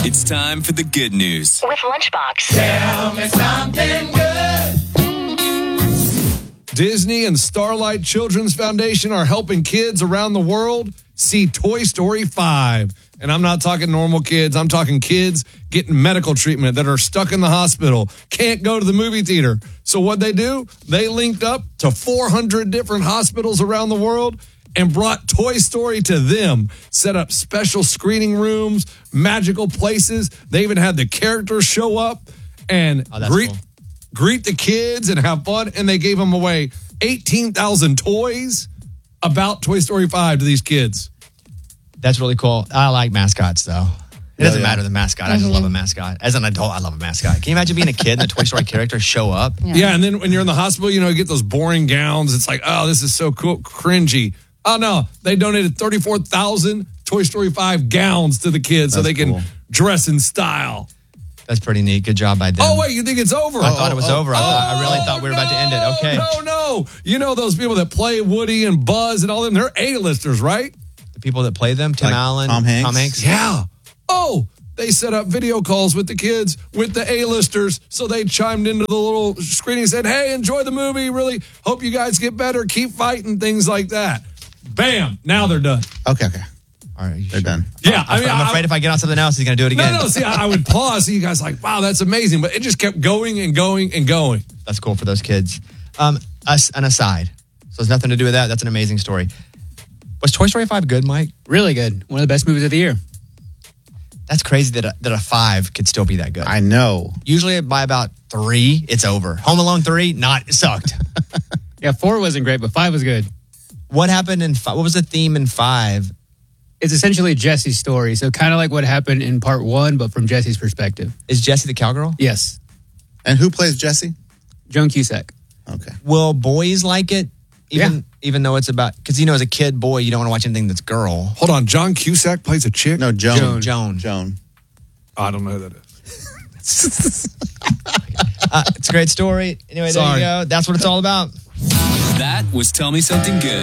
It's time for the good news with Lunchbox. Tell me something good. Disney and Starlight Children's Foundation are helping kids around the world see Toy Story 5. And I'm not talking normal kids. I'm talking kids getting medical treatment that are stuck in the hospital, can't go to the movie theater. So what they do, they linked up to 400 different hospitals around the world and brought Toy Story to them, set up special screening rooms, magical places. They even had the characters show up and greet the kids and have fun. And they gave them away 18,000 toys about Toy Story 5 to these kids. That's really cool. I like mascots, though. It doesn't matter the mascot. I just love a mascot. As an adult, I love a mascot. Can you imagine being a kid and the Toy Story characters show up? Yeah, and then when you're in the hospital, you get those boring gowns. It's like, oh, this is so cool, cringy. Oh, no. They donated 34,000 Toy Story 5 gowns to the kids so they can dress in style. That's pretty neat. Good job by them. Oh, wait, you think it's over? I thought it was over. I really thought we were about to end it. Okay. No. You know those people that play Woody and Buzz and all them? They're A-listers, right? The people that play them, Tim Allen, Tom Hanks. Yeah. Oh, they set up video calls with the kids, with the A-listers, so they chimed into the little screening and said, hey, enjoy the movie. Really hope you guys get better. Keep fighting, things like that. Bam. Now they're done. Okay. All right, they're done. Yeah, I'm afraid if I get on something else, he's going to do it again. No. See, I would pause. See, you guys like, wow, that's amazing. But it just kept going and going and going. That's cool for those kids. An aside. So it's nothing to do with that. That's an amazing story. Was Toy Story 5 good, Mike? Really good. One of the best movies of the year. That's crazy that a 5 could still be that good. I know. Usually by about 3, it's over. Home Alone 3, it sucked. Yeah, 4 wasn't great, but 5 was good. What happened in 5? What was the theme in 5? It's essentially Jesse's story. So kind of like what happened in part 1, but from Jesse's perspective. Is Jesse the cowgirl? Yes. And who plays Jesse? Joan Cusack. Okay. Will boys like it? Even though it's about, because as a kid boy, you don't want to watch anything that's girl. Hold on, John Cusack plays a chick? No, Joan. Joan. I don't know who that is. It's a great story. Anyway, there you go. That's what it's all about. That was Tell Me Something Good.